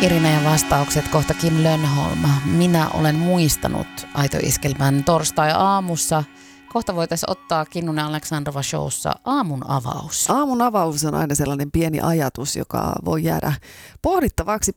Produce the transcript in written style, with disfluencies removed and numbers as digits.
Irina ja vastaukset kohta Kim Lönnholm. Minä olen muistanut Aito Iskelmän torstai-aamussa. Kohta voitaisiin ottaa Kinnunen Aleksandrova showssa aamun avaus. Aamun avaus on aina sellainen pieni ajatus, joka voi jäädä pohdittavaksi